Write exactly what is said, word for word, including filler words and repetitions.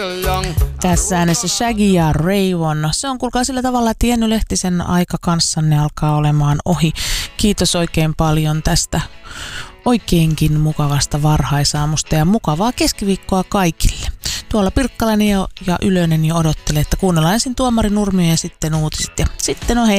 Tässä äänessä Shaggy ja Rayvon. Se on kuulkaa sillä tavalla, että Jenny Lehtisen aika kanssanne alkaa olemaan ohi. Kiitos oikein paljon tästä oikeinkin mukavasta varhaisaamusta ja mukavaa keskiviikkoa kaikille. Tuolla Pirkkalainen ja Ylönen jo odottelee, että kuunnellaan ensin Tuomari Nurmio ja sitten uutiset ja sitten on hei.